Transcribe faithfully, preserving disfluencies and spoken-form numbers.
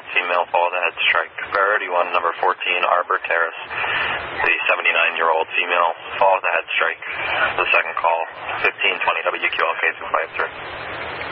female, follow the head strike. Priority one, number fourteen, Arbor Terrace. The seventy-nine-year-old female, follow the head strike. The second call, fifteen twenty W Q L K two five three.